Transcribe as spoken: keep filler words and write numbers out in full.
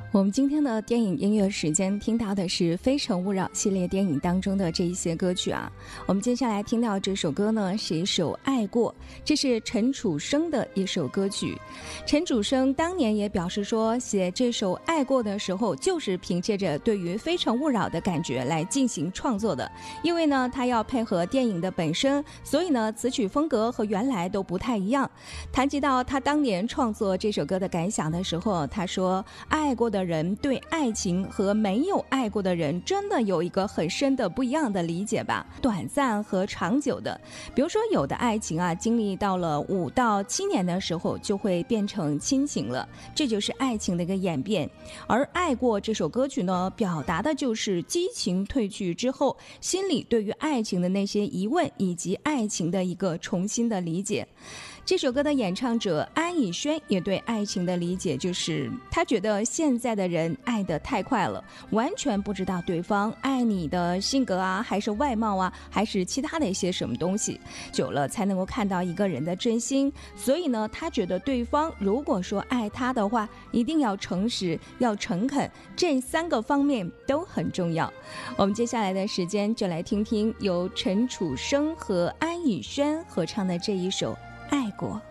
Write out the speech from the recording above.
我们今天的电影音乐时间听到的是《非诚勿扰》系列电影当中的这一些歌曲啊。我们接下来听到这首歌呢，是一首《爱过》，这是陈楚生的一首歌曲。陈楚生当年也表示说，写这首《爱过》的时候，就是凭借着对于《非诚勿扰》的感觉来进行创作的。因为呢，他要配合电影的本身，所以呢，词曲风格和原来都不太一样。谈及到他当年创作这首歌的感想的时候，他说：“爱过的人对爱情和没有爱过的人真的有一个很深的不一样的理解吧，短暂和长久的。比如说有的爱情啊，经历到了五到七年的时候就会变成亲情了，这就是爱情的一个演变。而爱过这首歌曲呢，表达的就是激情褪去之后，心里对于爱情的那些疑问以及爱情的一个重新的理解。这首歌的演唱者安以轩也对爱情的理解就是，他觉得现在的人爱得太快了，完全不知道对方爱你的性格啊，还是外貌啊，还是其他的一些什么东西，久了才能够看到一个人的真心。所以呢，他觉得对方如果说爱他的话，一定要诚实，要诚恳，这三个方面都很重要。我们接下来的时间就来听听由陈楚生和安以轩合唱的这一首爱过。